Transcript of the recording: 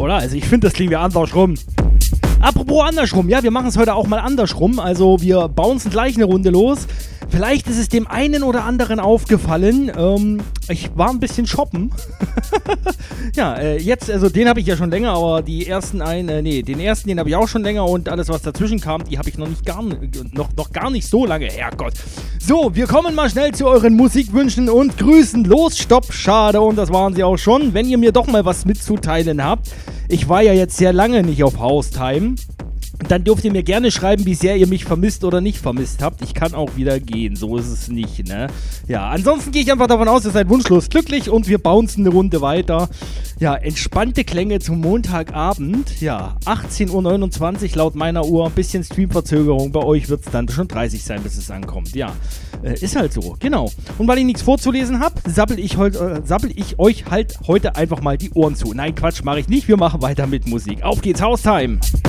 oder? Also ich finde, das klingt wie andersrum. Apropos andersrum, ja, wir machen es heute auch mal andersrum. Also wir bouncen gleich eine Runde los. Vielleicht ist es dem einen oder anderen aufgefallen. Ich war ein bisschen shoppen. Ja, jetzt, also den habe ich ja schon länger, aber den ersten, den habe ich auch schon länger und alles, was dazwischen kam, die habe ich noch gar nicht so lange. Herrgott. So, wir kommen mal schnell zu euren Musikwünschen und Grüßen. Los, stopp, schade. Und das waren sie auch schon. Wenn ihr mir doch mal was mitzuteilen habt, ich war ja jetzt sehr lange nicht auf Haustime. Dann dürft ihr mir gerne schreiben, wie sehr ihr mich vermisst oder nicht vermisst habt. Ich kann auch wieder gehen, so ist es nicht, ne? Ja, ansonsten gehe ich einfach davon aus, ihr seid wunschlos glücklich und wir bouncen eine Runde weiter. Ja, entspannte Klänge zum Montagabend. Ja, 18:29 Uhr laut meiner Uhr. Ein bisschen Streamverzögerung. Bei euch wird es dann schon 30 sein, bis es ankommt. Ja, ist halt so, genau. Und weil ich nichts vorzulesen habe, sappel ich euch halt heute einfach mal die Ohren zu. Nein, Quatsch, mache ich nicht. Wir machen weiter mit Musik. Auf geht's, Haustime!